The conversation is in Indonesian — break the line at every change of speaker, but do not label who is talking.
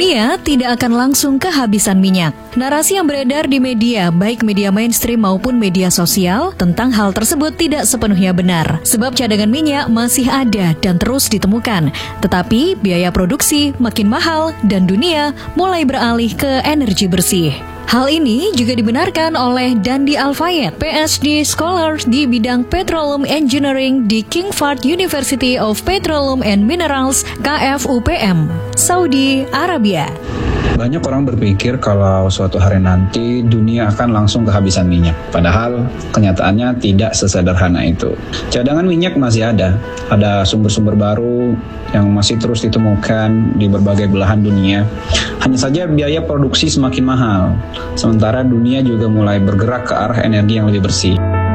dunia tidak akan langsung kehabisan minyak. Narasi yang beredar di media, baik media mainstream maupun media sosial, tentang hal tersebut tidak sepenuhnya benar. Sebab cadangan minyak masih ada dan terus ditemukan. Tetapi biaya produksi makin mahal dan dunia mulai beralih ke energi bersih. Hal ini juga dibenarkan oleh Dandi Al-Fayed, PhD Scholar di bidang Petroleum Engineering di King Fahd University of Petroleum and Minerals, KFUPM, Saudi Arabia.
Banyak orang berpikir kalau suatu hari nanti dunia akan langsung kehabisan minyak. Padahal kenyataannya tidak sesederhana itu. Cadangan minyak masih ada sumber-sumber baru yang masih terus ditemukan di berbagai belahan dunia. Hanya saja biaya produksi semakin mahal, sementara dunia juga mulai bergerak ke arah energi yang lebih bersih.